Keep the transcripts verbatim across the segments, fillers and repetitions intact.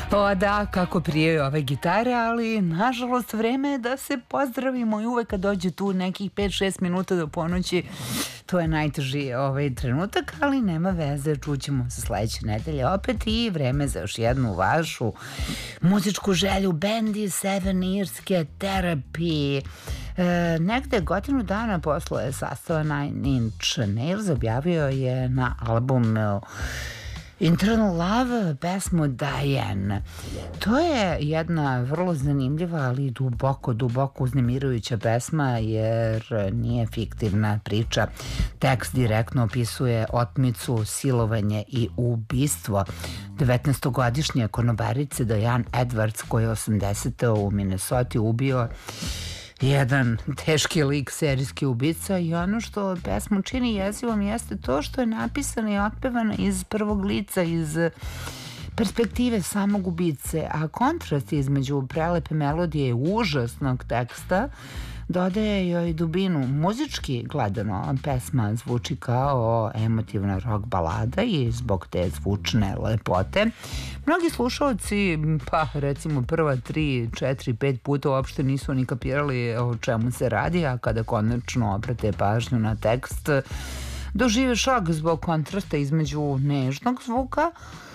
O da, kako prije ove gitare, ali nažalost vreme je da se pozdravimo i uvek kad dođe tu nekih pet šest minuta do ponoći, to je najteži ovaj trenutak, ali nema veze, čućemo se sledeće nedelje opet i vreme za još jednu vašu muzičku želju, bendi Seven Irske Therapy. E, negde godinu dana posle sastava Nine Inch Nails objavio je na albumu Internal Love pesmu Diane. To je jedna vrlo zanimljiva, ali duboko, duboko uznemirujuća pesma, jer nije fiktivna priča. Tekst direktno opisuje otmicu, silovanje i ubistvo devetnaestogodišnje konobarice Diane Edwards, koja je osamdesete u Minnesoti ubio jedan teški lik, serijski ubica, i ono što pesmu čini jezivom jeste to što je napisana i otpevana iz prvog lica, iz perspektive samog ubice, a kontrast između prelepe melodije i užasnog teksta dodaje joj dubinu. Muzički gledano, pesma zvuči kao emotivna rock balada i zbog te zvučne lepote mnogi slušalci, pa recimo prva tri, četiri, pet puta uopšte nisu ni kapirali o čemu se radi, a kada konačno obrate pažnju na tekst, dožive šok zbog kontrasta između nežnog zvuka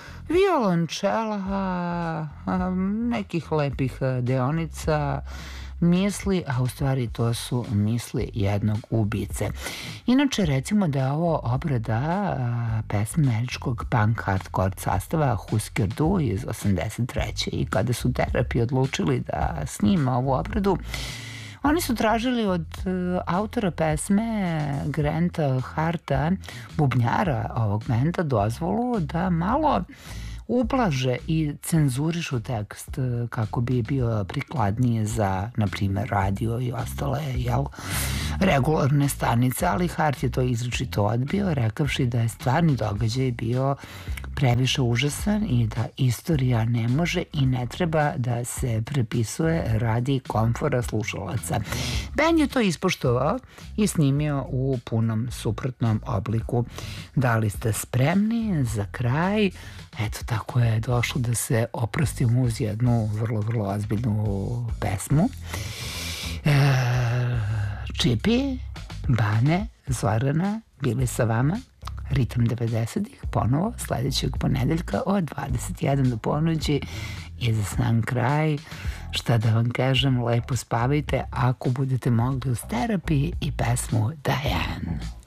violončela, nekih lepih deonica, misli, a u stvari to su misli jednog ubice. Inače, recimo da je ovo obrada a, pesme američkog punk hardcore sastava Husker Du iz osamdeset treće i kada su Therapy odlučili da snima ovu obradu, oni su tražili od uh, autora pesme Granta Harta, bubnjara ovog benda, dozvolu da malo ublaže i cenzurišu tekst kako bi bio prikladnije za, na primjer, radio i ostale, jel, regularne stanice, ali Hart je to izričito odbio, rekavši da je stvarni događaj bio previše užasan i da istorija ne može i ne treba da se prepisuje radi komfora slušalaca. Band je to ispoštovao i snimio u punom suprotnom obliku. Da li ste spremni za kraj? Eto, tako je došlo da se oprostimo uz jednu vrlo, vrlo ozbiljnu pesmu. E, Čipi, Bane, Zorana bili sa vama. Ritam devedesetih ponovo sledećeg ponedeljka od dvadeset jedan do ponoći i za sam kraj, šta da vam kažem, lepo spavajte ako budete mogli uz Therapy i pesmu Diane.